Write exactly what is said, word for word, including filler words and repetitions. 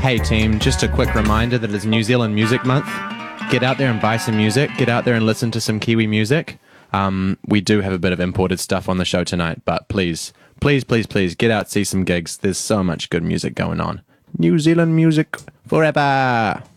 Hey team, just a quick reminder that it's New Zealand Music Month. Get out there and buy some music. Get out there and listen to some Kiwi music. Um, we do have a bit of imported stuff on the show tonight, but please, please, please, please get out, see some gigs. There's so much good music going on. New Zealand music forever.